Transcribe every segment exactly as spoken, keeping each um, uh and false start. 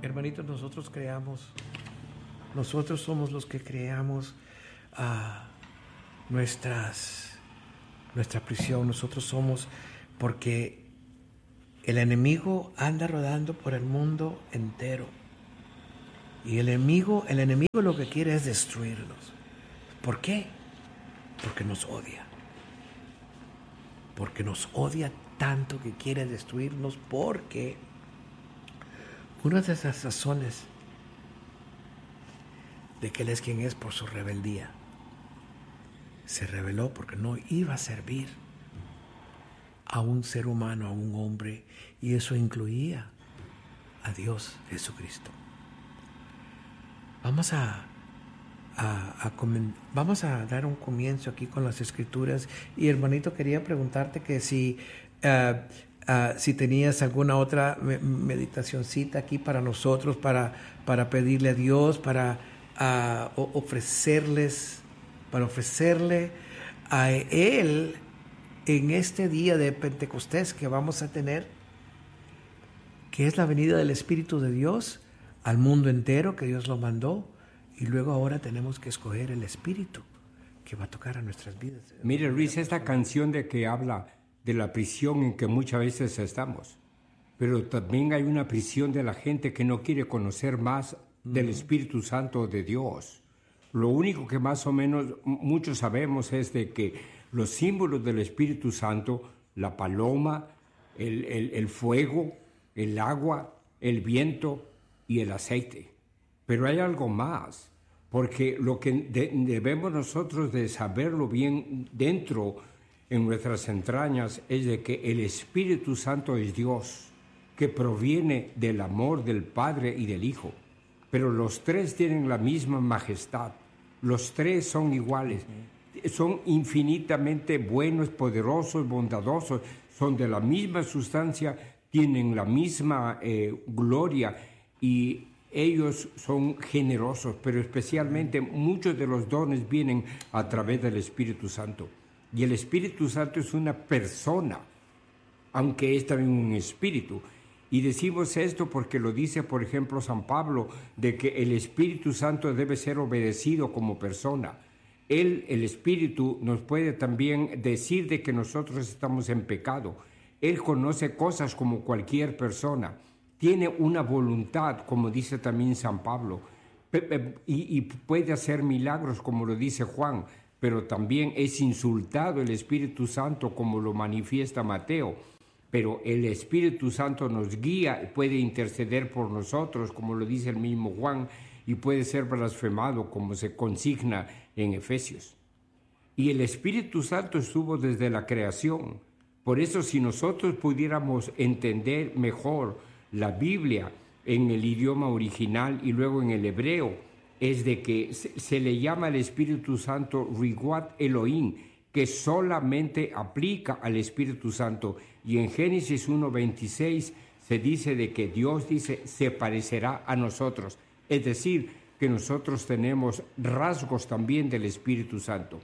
Hermanitos, nosotros creamos, nosotros somos los que creamos uh, nuestras, nuestra prisión. Nosotros somos, porque el enemigo anda rodando por el mundo entero. Y el enemigo, el enemigo lo que quiere es destruirnos. ¿Por qué? Porque nos odia. Porque nos odia tanto que quiere destruirnos, porque una de esas razones de que Él es quien es por su rebeldía. Se rebeló porque no iba a servir a un ser humano, a un hombre, y eso incluía a Dios Jesucristo. Vamos a, a, a comen, vamos a dar un comienzo aquí con las Escrituras. Y hermanito, quería preguntarte que si, uh, uh, si tenías alguna otra me, meditacioncita aquí para nosotros, para, para pedirle a Dios, para uh, ofrecerles, para ofrecerle a Él en este día de Pentecostés que vamos a tener, que es la venida del Espíritu de Dios al mundo entero, que Dios lo mandó, y luego ahora tenemos que escoger el Espíritu que va a tocar a nuestras vidas. Mire, Luis, esta canción de que habla de la prisión en que muchas veces estamos, pero también hay una prisión de la gente que no quiere conocer más del Espíritu Santo de Dios. Lo único que más o menos muchos sabemos es de que los símbolos del Espíritu Santo, la paloma, el, el, el fuego, el agua, el viento y el aceite. Pero hay algo más, porque lo que de, debemos nosotros de saberlo bien dentro en nuestras entrañas es de que el Espíritu Santo es Dios, que proviene del amor del Padre y del Hijo. Pero los tres tienen la misma majestad, los tres son iguales, son infinitamente buenos, poderosos, bondadosos, son de la misma sustancia, tienen la misma eh, gloria, y ellos son generosos, pero especialmente muchos de los dones vienen a través del Espíritu Santo. Y el Espíritu Santo es una persona, aunque es también un espíritu. Y decimos esto porque lo dice, por ejemplo, San Pablo, de que el Espíritu Santo debe ser obedecido como persona. Él, el Espíritu, nos puede también decir de que nosotros estamos en pecado. Él conoce cosas como cualquier persona. Tiene una voluntad, como dice también San Pablo, y, y puede hacer milagros, como lo dice Juan, pero también es insultado el Espíritu Santo, como lo manifiesta Mateo. Pero el Espíritu Santo nos guía, puede interceder por nosotros, como lo dice el mismo Juan, y puede ser blasfemado, como se consigna en Efesios. Y el Espíritu Santo estuvo desde la creación. Por eso, si nosotros pudiéramos entender mejor la Biblia en el idioma original y luego en el hebreo, es de que se, se le llama al Espíritu Santo Ruach Elohim, que solamente aplica al Espíritu Santo. Y en Génesis uno veintiséis se dice de que Dios dice, se parecerá a nosotros. Es decir, que nosotros tenemos rasgos también del Espíritu Santo.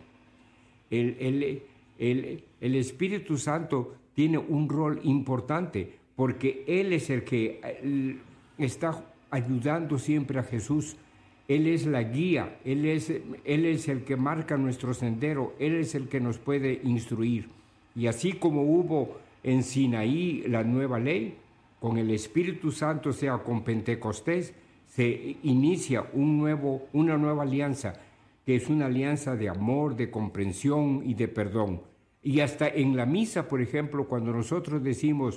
El, el, el, el Espíritu Santo tiene un rol importante, porque Él es el que está ayudando siempre a Jesús. Él es la guía, Él es, Él es el que marca nuestro sendero, Él es el que nos puede instruir. Y así como hubo en Sinaí la nueva ley, con el Espíritu Santo, o sea, con Pentecostés, se inicia un nuevo, una nueva alianza, que es una alianza de amor, de comprensión y de perdón. Y hasta en la misa, por ejemplo, cuando nosotros decimos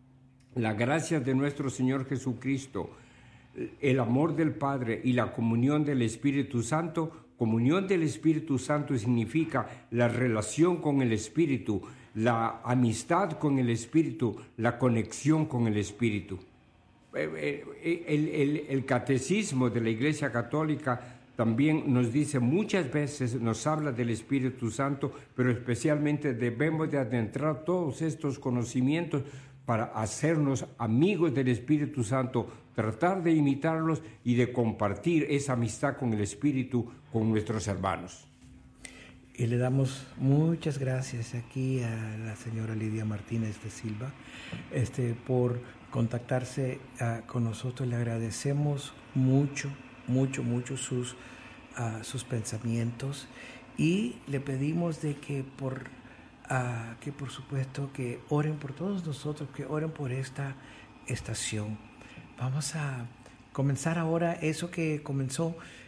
la gracia de nuestro Señor Jesucristo, el amor del Padre y la comunión del Espíritu Santo, comunión del Espíritu Santo significa la relación con el Espíritu, la amistad con el Espíritu, la conexión con el Espíritu. El, el, el, el catecismo de la Iglesia Católica también nos dice muchas veces, nos habla del Espíritu Santo, pero especialmente debemos de adentrar todos estos conocimientos para hacernos amigos del Espíritu Santo, tratar de imitarlos y de compartir esa amistad con el Espíritu con nuestros hermanos. Y le damos muchas gracias aquí a la señora Lidia Martínez de Silva este, por contactarse uh, con nosotros. Le agradecemos mucho, mucho, mucho sus, uh, sus pensamientos y le pedimos de que por, uh, que por supuesto que oren por todos nosotros, que oren por esta estación. Vamos a comenzar ahora eso que comenzó